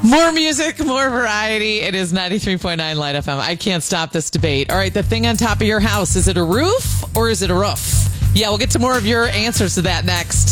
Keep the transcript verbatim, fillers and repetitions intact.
More music, more variety. It is ninety-three point nine Light F M. I can't stop this debate. All right, the thing on top of your house, is it a roof or is it a roof? Yeah, we'll get to more of your answers to that next.